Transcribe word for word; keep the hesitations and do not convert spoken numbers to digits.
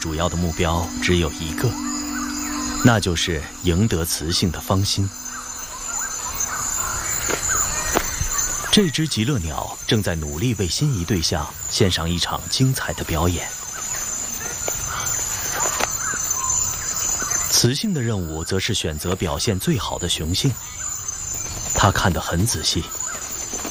主要的目标只有一个，那就是赢得雌性的芳心。这只极乐鸟正在努力为心仪对象献上一场精彩的表演。雌性的任务则是选择表现最好的雄性，它看得很仔细。